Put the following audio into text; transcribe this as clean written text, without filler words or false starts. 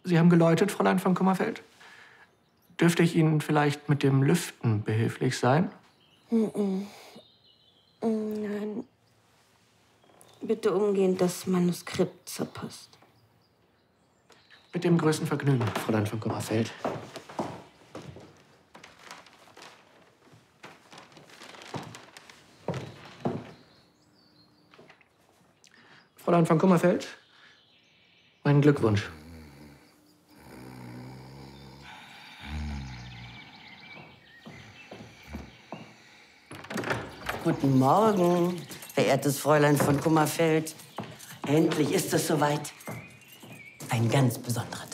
Sie haben geläutet, Fräulein von Kummerfeld? Dürfte ich Ihnen vielleicht mit dem Lüften behilflich sein? Nein. Bitte umgehend das Manuskript zur Post. Mit dem größten Vergnügen, Fräulein von Kummerfeld. Fräulein von Kummerfeld, meinen Glückwunsch. Guten Morgen, verehrtes Fräulein von Kummerfeld. Endlich ist es soweit. Ein ganz besonderer